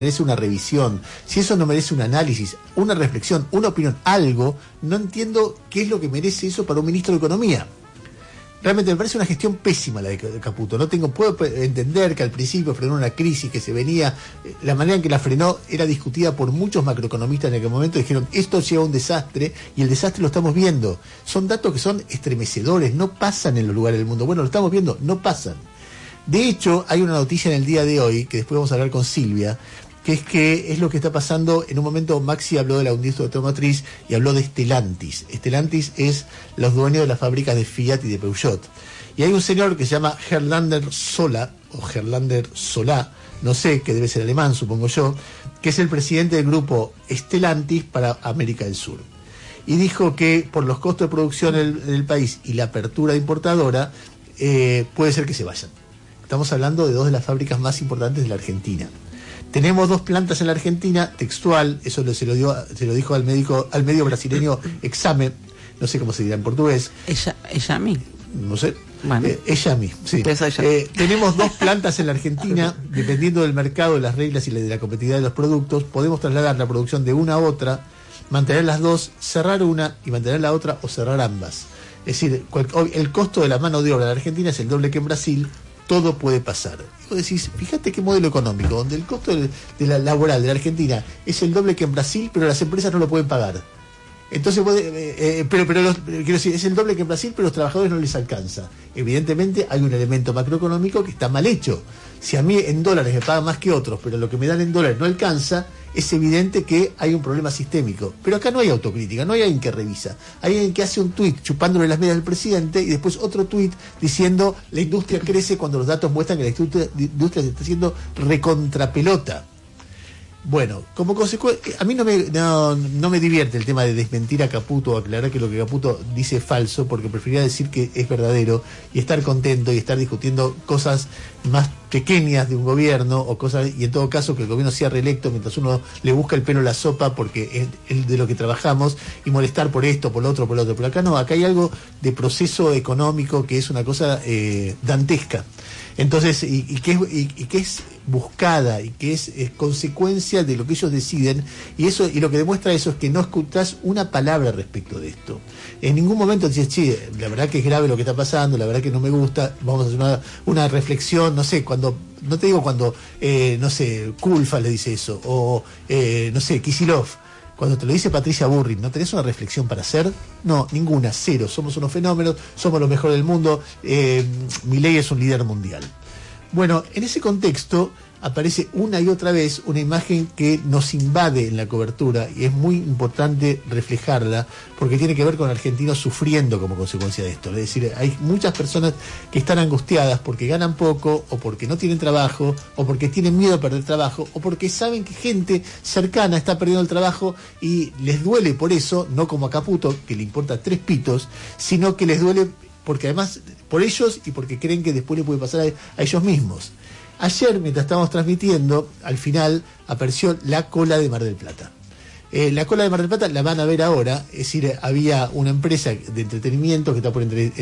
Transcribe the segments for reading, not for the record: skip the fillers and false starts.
merece una revisión, si eso no merece un análisis, una reflexión, una opinión, algo, no entiendo qué es lo que merece eso para un ministro de Economía. Realmente me parece una gestión pésima la de Caputo. Puedo entender que al principio frenó una crisis que se venía, la manera en que la frenó era discutida por muchos macroeconomistas en aquel momento, dijeron esto lleva a un desastre y el desastre lo estamos viendo. Son datos que son estremecedores, no pasan en los lugares del mundo. Bueno, lo estamos viendo, no pasan. De hecho, hay una noticia en el día de hoy, que después vamos a hablar con Silvia, que es lo que está pasando. En un momento Maxi habló de la industria automotriz y habló de Stellantis. Stellantis es los dueños de las fábricas de Fiat y de Peugeot. Y hay un señor que se llama Gerlander Sola, o Gerlander Solá, no sé, que debe ser alemán, supongo yo, que es el presidente del grupo Stellantis para América del Sur. Y dijo que por los costos de producción en el país y la apertura de importadora, puede ser que se vayan. Estamos hablando de dos de las fábricas más importantes de la Argentina. Tenemos 2 plantas en la Argentina, textual, eso se lo dijo al medio brasileño Exame, no sé cómo se dirá en portugués. ¿Ella a mí? No sé. Bueno. Ella a mí, sí. Tenemos 2 plantas en la Argentina, dependiendo del mercado, de las reglas y de la competitividad de los productos, podemos trasladar la producción de una a otra, mantener las dos, cerrar una y mantener la otra o cerrar ambas. Es decir, el costo de la mano de obra de la Argentina es el doble que en Brasil. Todo puede pasar. Y vos decís, fíjate qué modelo económico, donde el costo de la laboral de la Argentina es el doble que en Brasil, pero las empresas no lo pueden pagar. Entonces, quiero decir, es el doble que en Brasil, pero a los trabajadores no les alcanza. Evidentemente hay un elemento macroeconómico que está mal hecho. Si a mí en dólares me pagan más que otros, pero lo que me dan en dólares no alcanza, es evidente que hay un problema sistémico. Pero acá no hay autocrítica, no hay alguien que revisa. Hay alguien que hace un tuit chupándole las medias al presidente y después otro tuit diciendo la industria crece cuando los datos muestran que la industria se está haciendo recontrapelota. Bueno, como consecuencia, a mí no me divierte el tema de desmentir a Caputo o aclarar que lo que Caputo dice es falso, porque preferiría decir que es verdadero y estar contento y estar discutiendo cosas más pequeñas de un gobierno o cosas, y en todo caso que el gobierno sea reelecto mientras uno le busca el pelo en la sopa porque es de lo que trabajamos, y molestar por esto, por lo otro, por lo otro. Pero acá no, acá hay algo de proceso económico que es una cosa dantesca. Entonces, y que es buscada y que es consecuencia de lo que ellos deciden, y lo que demuestra eso es que no escuchás una palabra respecto de esto. En ningún momento dices, che, la verdad que es grave lo que está pasando, la verdad que no me gusta, vamos a hacer una reflexión, no sé, no te digo cuando, no sé, Kulfa le dice eso, o no sé, Kicillof. Cuando te lo dice Patricia Burrich, ¿no tenés una reflexión para hacer? No, ninguna, cero. Somos unos fenómenos, somos los mejores del mundo, Milei es un líder mundial. Bueno, en ese contexto aparece una y otra vez una imagen que nos invade en la cobertura y es muy importante reflejarla porque tiene que ver con argentinos sufriendo como consecuencia de esto. Es decir, hay muchas personas que están angustiadas porque ganan poco o porque no tienen trabajo o porque tienen miedo a perder trabajo o porque saben que gente cercana está perdiendo el trabajo y les duele por eso, no como a Caputo, que le importa 3 pitos, sino que les duele porque además por ellos y porque creen que después le puede pasar a ellos mismos. Ayer, mientras estábamos transmitiendo, al final apareció la cola de Mar del Plata. La cola de Mar del Plata la van a ver ahora, es decir, había una empresa de entretenimiento que está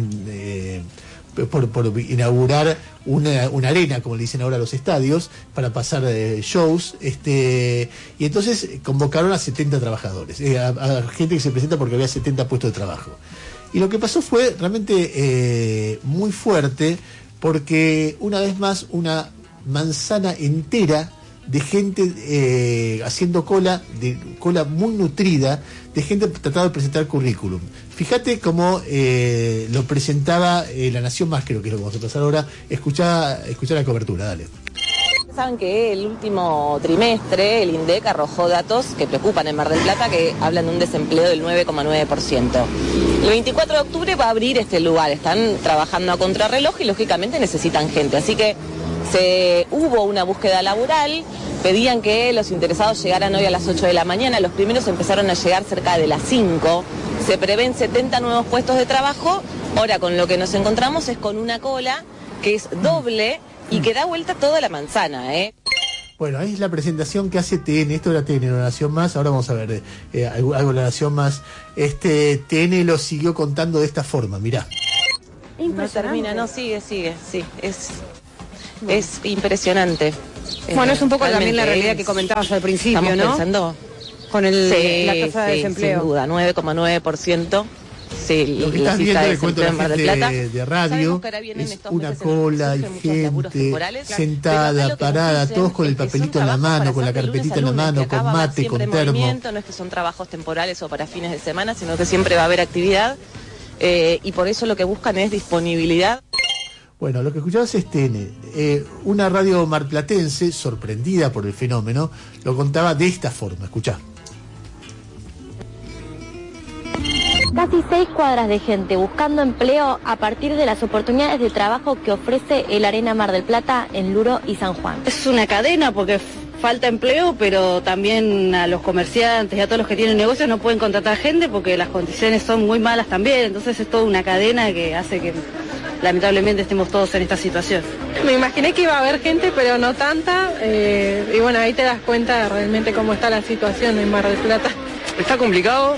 por inaugurar una arena, como le dicen ahora a los estadios, para pasar shows, y entonces convocaron a 70 trabajadores, a gente que se presenta porque había 70 puestos de trabajo. Y lo que pasó fue realmente muy fuerte, porque una vez más una manzana entera de gente haciendo cola muy nutrida, de gente tratando de presentar currículum. Fíjate cómo lo presentaba La Nación Más, creo que es lo que vamos a pasar ahora. Escuchá la cobertura, dale. Saben que el último trimestre el INDEC arrojó datos que preocupan en Mar del Plata, que hablan de un desempleo del 9,9%. El 24 de octubre va a abrir este lugar, están trabajando a contrarreloj y lógicamente necesitan gente, así que hubo una búsqueda laboral, pedían que los interesados llegaran hoy a las 8 de la mañana, los primeros empezaron a llegar cerca de las 5, se prevén 70 nuevos puestos de trabajo, ahora con lo que nos encontramos es con una cola que es doble y que da vuelta toda la manzana, Bueno, ahí es la presentación que hace TN, esto era TN, La Nación Más, ahora vamos a ver algo de La Nación Más. TN lo siguió contando de esta forma, mirá. No termina, no, sigue, sí, es impresionante. Bueno, es un poco también la realidad que comentabas al principio, estamos ¿no? Pensando, con la tasa de desempleo. Sin duda, 9,9%. Sí, lo que la estás cifra viendo, de le cuento a desempleo en Mar del Plata. de radio, es una cola, hay gente sentada, parada, todos con el papelito en la mano, con la carpetita en la mano, con mate, con termo. No es que son trabajos temporales o para fines de semana, sino que siempre va a haber actividad y por eso lo que buscan es disponibilidad. Bueno, lo que escuchabas es TN. Una radio marplatense, sorprendida por el fenómeno, lo contaba de esta forma. Escuchá. Casi 6 cuadras de gente buscando empleo a partir de las oportunidades de trabajo que ofrece el Arena Mar del Plata en Luro y San Juan. Es una cadena porque falta empleo, pero también a los comerciantes y a todos los que tienen negocios no pueden contratar gente porque las condiciones son muy malas también. Entonces es toda una cadena que hace que lamentablemente estemos todos en esta situación. Me imaginé que iba a haber gente, pero no tanta. Y bueno, ahí te das cuenta realmente cómo está la situación en Mar del Plata. Está complicado.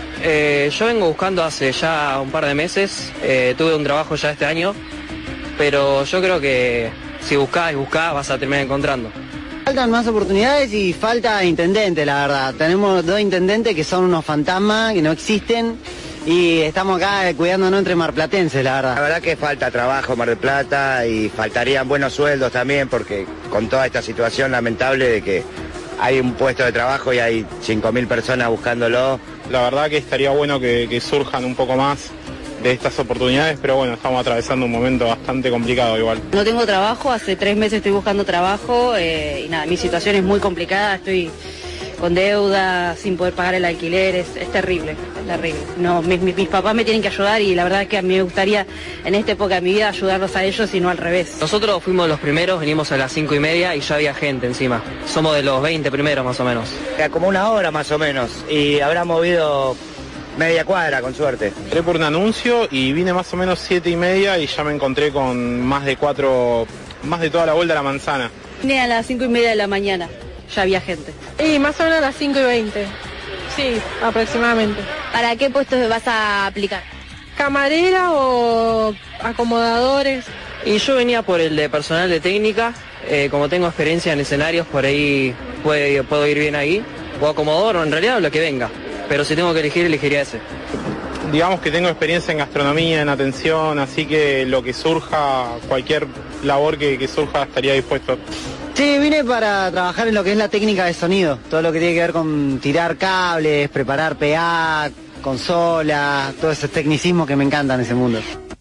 Yo vengo buscando hace ya un par de meses, tuve un trabajo ya este año, pero yo creo que si buscás y buscás vas a terminar encontrando. Faltan más oportunidades y falta intendente, la verdad. Tenemos 2 intendentes que son unos fantasmas, que no existen, y estamos acá cuidándonos entre marplatenses, la verdad. La verdad que falta trabajo en Mar del Plata y faltarían buenos sueldos también, porque con toda esta situación lamentable de que hay un puesto de trabajo y hay 5.000 personas buscándolo. La verdad que estaría bueno que surjan un poco más de estas oportunidades, pero bueno, estamos atravesando un momento bastante complicado igual. No tengo trabajo, hace 3 meses estoy buscando trabajo y nada, mi situación es muy complicada, estoy con deuda, sin poder pagar el alquiler, es terrible, es terrible. No, mis papás me tienen que ayudar y la verdad es que a mí me gustaría en esta época de mi vida ayudarlos a ellos y no al revés. Nosotros fuimos los primeros, venimos a las 5:30 y ya había gente encima. Somos de los 20 primeros más o menos. Como una hora más o menos y habrá movido media cuadra con suerte. Entré por un anuncio y vine más o menos 7:30 y ya me encontré con más de toda la vuelta a la manzana. Vine a las 5:30 de la mañana, ya había gente. Y más o menos a las 5:20. Sí, aproximadamente. ¿Para qué puestos vas a aplicar? ¿Camarera o acomodadores? Y yo venía por el de personal de técnica, como tengo experiencia en escenarios, por ahí puedo ir bien ahí, o acomodador, o en realidad lo que venga, pero si tengo que elegir, elegiría ese. Digamos que tengo experiencia en gastronomía, en atención, así que lo que surja, cualquier labor que surja estaría dispuesto. Sí, vine para trabajar en lo que es la técnica de sonido, todo lo que tiene que ver con tirar cables, preparar PA, consola, todos esos tecnicismos que me encantan en ese mundo.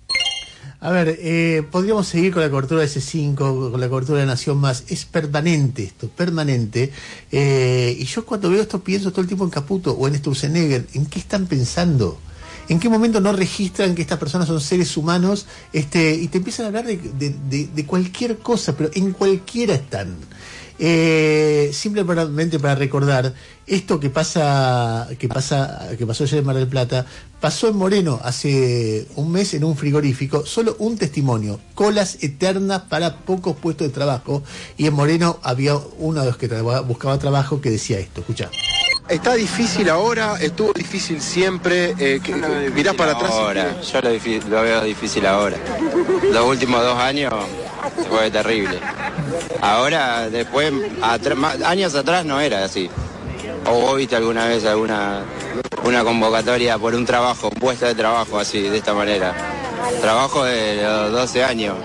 A ver, podríamos seguir con la cobertura de C5, con la cobertura de Nación Más. Es permanente esto, permanente. Y yo cuando veo esto pienso todo el tiempo en Caputo o en Sturzenegger. ¿En qué están pensando? ¿En qué momento no registran que estas personas son seres humanos? Y te empiezan a hablar de cualquier cosa, pero en cualquiera están. Simplemente para recordar esto que pasó ayer en Mar del Plata, pasó en Moreno hace un mes en un frigorífico, solo un testimonio, colas eternas para pocos puestos de trabajo, y en Moreno había uno de los que buscaba trabajo que decía esto, escuchá. Está difícil ahora, estuvo difícil siempre, mirás para atrás. Ahora, yo lo veo difícil ahora. Los últimos 2 años fue terrible. Ahora, después, años atrás no era así. ¿O vos viste alguna vez una convocatoria por un trabajo, un puesto de trabajo así, de esta manera? Trabajo de los 12 años.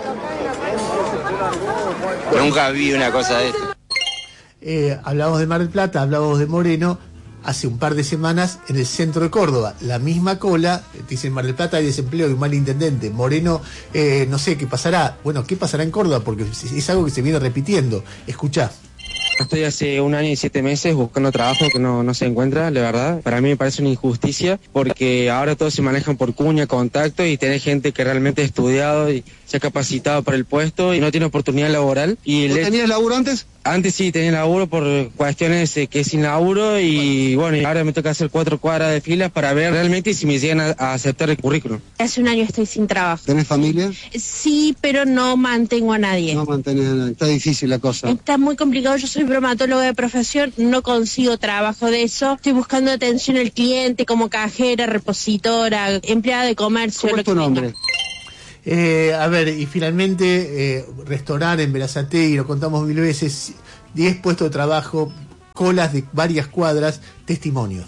Nunca vi una cosa de esto. Hablamos de Mar del Plata, hablamos de Moreno, hace un par de semanas en el centro de Córdoba, la misma cola, dicen Mar del Plata hay desempleo y un mal intendente, Moreno, no sé qué pasará, bueno, ¿qué pasará en Córdoba? Porque es algo que se viene repitiendo, escuchá. Estoy hace 1 año y 7 meses buscando trabajo que no se encuentra, la verdad. Para mí me parece una injusticia porque ahora todos se manejan por cuña, contacto y tenés gente que realmente ha estudiado y se ha capacitado para el puesto y no tiene oportunidad laboral. ¿Vos tenías laburo antes? Antes sí, tenía laburo por cuestiones que es sin laburo y bueno, y ahora me toca hacer 4 cuadras de filas para ver realmente si me llegan a aceptar el currículum. Hace 1 año estoy sin trabajo. ¿Tenés familia? Sí, pero no mantengo a nadie. No mantenés a nadie, está difícil la cosa. Está muy complicado, yo soy bromatóloga de profesión, no consigo trabajo de eso. Estoy buscando atención al cliente como cajera, repositora, empleada de comercio. ¿Cómo es tu nombre? A ver, y finalmente, restaurante en Berazategui, lo contamos 1000 veces, 10 puestos de trabajo, colas de varias cuadras, testimonio.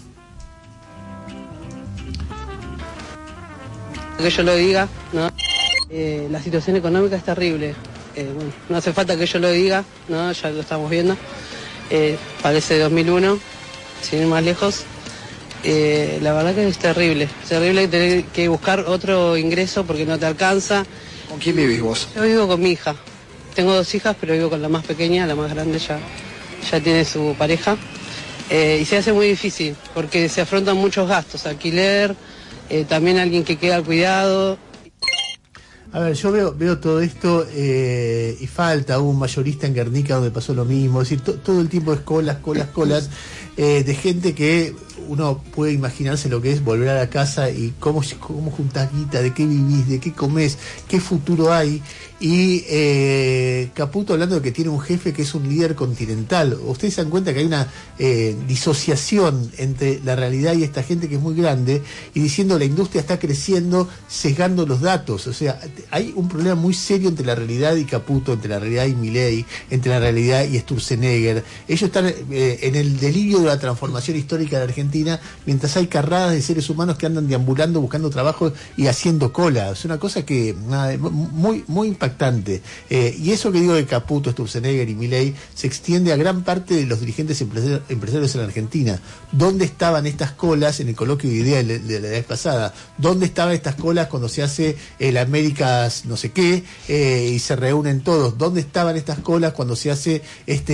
Que yo lo diga, ¿no? La situación económica es terrible. Bueno, no hace falta que yo lo diga, ¿no? Ya lo estamos viendo. Parece 2001, sin ir más lejos. La verdad que es terrible tener que buscar otro ingreso porque no te alcanza. ¿Con quién vivís vos? Yo vivo con mi hija. Tengo 2 hijas, pero vivo con la más pequeña, la más grande ya tiene su pareja. Y se hace muy difícil porque se afrontan muchos gastos, alquiler, también alguien que queda al cuidado. A ver, yo veo todo esto y falta un mayorista en Guernica donde pasó lo mismo, es decir, todo el tiempo es colas de gente que uno puede imaginarse lo que es volver a la casa y cómo juntás guita, de qué vivís, de qué comés, qué futuro hay. Y Caputo hablando de que tiene un jefe que es un líder continental. Ustedes se dan cuenta que hay una disociación entre la realidad y esta gente que es muy grande, y diciendo la industria está creciendo, sesgando los datos. O sea, hay un problema muy serio entre la realidad y Caputo, entre la realidad y Milei, entre la realidad y Sturzenegger. Ellos están en el delirio de la transformación histórica de Argentina, mientras hay carradas de seres humanos que andan deambulando, buscando trabajo y haciendo cola. Es una cosa que muy, muy impactante. Y eso que digo de Caputo, Sturzenegger y Milei se extiende a gran parte de los dirigentes empresarios en la Argentina. ¿Dónde estaban estas colas en el coloquio de ideas de la vez pasada? ¿Dónde estaban estas colas cuando se hace el Américas no sé qué y se reúnen todos? ¿Dónde estaban estas colas cuando se hace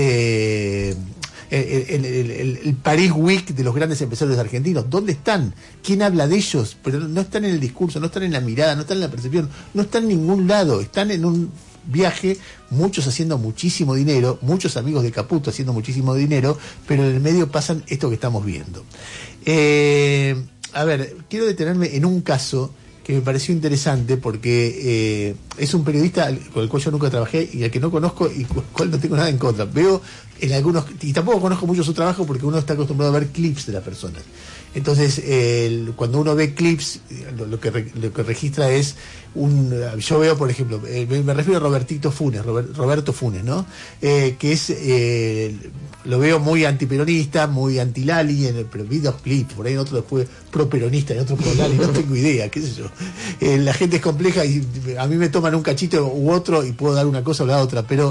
el Paris Week de los grandes empresarios argentinos? ¿Dónde están? ¿Quién habla de ellos? Pero no están en el discurso, no están en la mirada, no están en la percepción, no están en ningún lado. Están en un viaje, muchos haciendo muchísimo dinero, muchos amigos de Caputo haciendo muchísimo dinero, pero en el medio pasan esto que estamos viendo. A ver, quiero detenerme en un caso que me pareció interesante porque es un periodista con el cual yo nunca trabajé y al que no conozco y con el cual no tengo nada en contra. Veo en algunos, y tampoco conozco mucho su trabajo porque uno está acostumbrado a ver clips de las personas. Entonces, cuando uno ve clips, lo que registra es yo veo, por ejemplo, me refiero a Roberto Funes, ¿no? Que es, lo veo muy antiperonista, muy anti-Lali, pero vi 2 clips, por ahí en otro después pro-peronista y otro pro-Lali, no tengo idea, qué sé yo. La gente es compleja y a mí me toman un cachito u otro y puedo dar una cosa o la otra, pero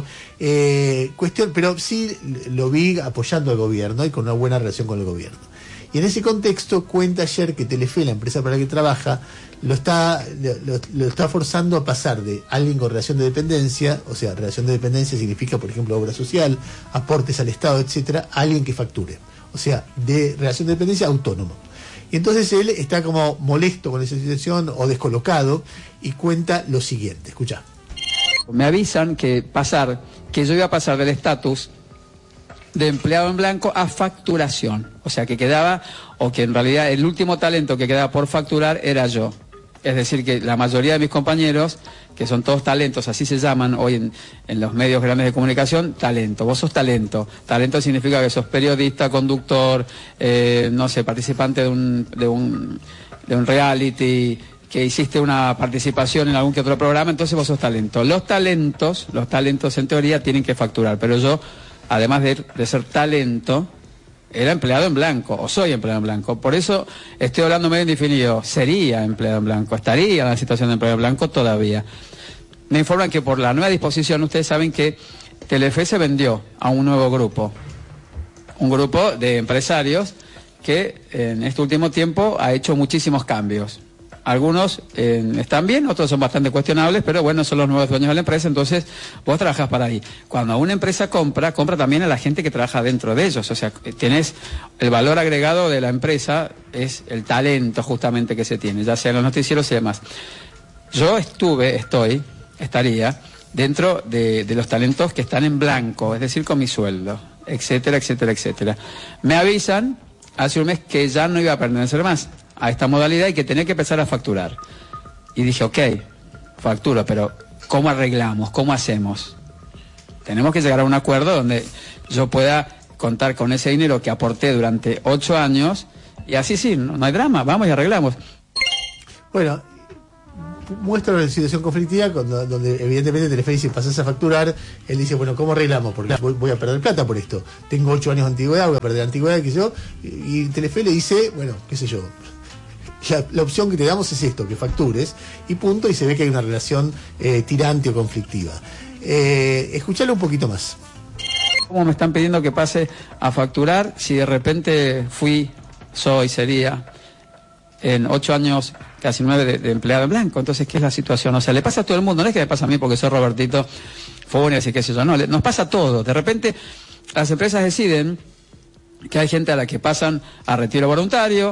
pero sí lo vi apoyando al gobierno y con una buena relación con el gobierno. Y en ese contexto cuenta ayer que Telefe, la empresa para la que trabaja, lo está forzando a pasar de alguien con relación de dependencia, o sea, relación de dependencia significa, por ejemplo, obra social, aportes al Estado, etcétera, a alguien que facture. O sea, de relación de dependencia autónomo. Y entonces él está como molesto con esa situación o descolocado y cuenta lo siguiente. Escuchá. Me avisan que yo iba a pasar del estatus de empleado en blanco a facturación. O sea, que quedaba, o que en realidad el último talento que quedaba por facturar era yo. Es decir, que la mayoría de mis compañeros, que son todos talentos, así se llaman hoy en los medios grandes de comunicación, talento. Vos sos talento. Talento significa que sos periodista, conductor, no sé, participante de un reality, que hiciste una participación en algún que otro programa, entonces vos sos talento. Los talentos en teoría tienen que facturar, pero yo, además de ser talento, era empleado en blanco, o soy empleado en blanco. Por eso estoy hablando medio indefinido. Sería empleado en blanco, estaría en la situación de empleado en blanco todavía. Me informan que por la nueva disposición, ustedes saben que Telefe se vendió a un nuevo grupo. Un grupo de empresarios que en este último tiempo ha hecho muchísimos cambios. Algunos están bien, otros son bastante cuestionables, pero bueno, son los nuevos dueños de la empresa, entonces vos trabajás para ahí. Cuando una empresa compra también a la gente que trabaja dentro de ellos, o sea, tenés el valor agregado de la empresa, es el talento justamente que se tiene, ya sea en los noticieros y demás. Yo estaría dentro de los talentos que están en blanco, es decir, con mi sueldo, etcétera, etcétera, etcétera. Me avisan hace un mes que ya no iba a pertenecer más a esta modalidad y que tenía que empezar a facturar. Y dije, ok, facturo, pero ¿cómo arreglamos? ¿Cómo hacemos? Tenemos que llegar a un acuerdo donde yo pueda contar con ese dinero que aporté durante 8 años y así sí, no hay drama, vamos y arreglamos. Bueno, muestro la situación conflictiva donde evidentemente Telefe dice, pasás a facturar. Él dice, bueno, ¿cómo arreglamos? Porque voy a perder plata por esto. Tengo 8 años de antigüedad, voy a perder antigüedad, qué sé yo. Y Telefe le dice, bueno, qué sé yo, la opción que te damos es esto, que factures, y punto, y se ve que hay una relación tirante o conflictiva. Escuchalo un poquito más. ¿Cómo me están pidiendo que pase a facturar si de repente sería en 8 años, casi 9 de empleado en blanco? Entonces, ¿qué es la situación? O sea, le pasa a todo el mundo, no es que me pasa a mí porque soy Robertito Funes y qué sé yo, no, nos pasa a todos. De repente las empresas deciden que hay gente a la que pasan a retiro voluntario,